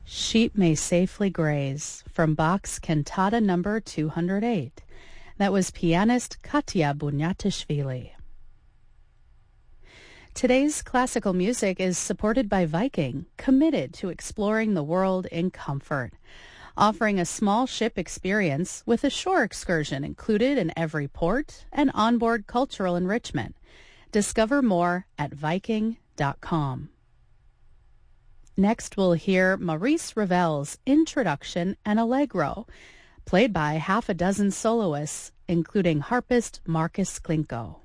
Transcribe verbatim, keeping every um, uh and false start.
Sheep May Safely Graze from Bach's Cantata number two hundred eight. That was pianist Katya Bunyatishvili. Today's classical music is supported by Viking, committed to exploring the world in comfort, offering a small ship experience with a shore excursion included in every port and onboard cultural enrichment. Discover more at viking dot com. Next, we'll hear Maurice Ravel's Introduction and Allegro, played by half a dozen soloists, including harpist Marcus Klinko.